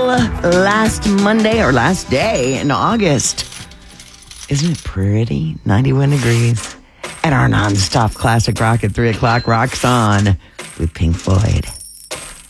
beautiful last Monday or last day in August. Isn't it pretty? 91 degrees. And our non-stop classic rock at 3 o'clock rocks on with Pink Floyd.